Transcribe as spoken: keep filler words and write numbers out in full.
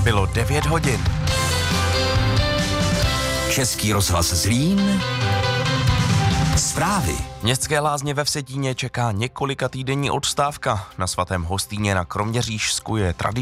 Bylo devět hodin. Český rozhlas Zlín. Zprávy. Městské lázně ve Vsetíně čeká několika týdenní odstávka. Na svatém Hostýně na Kroměřížsku je tradiční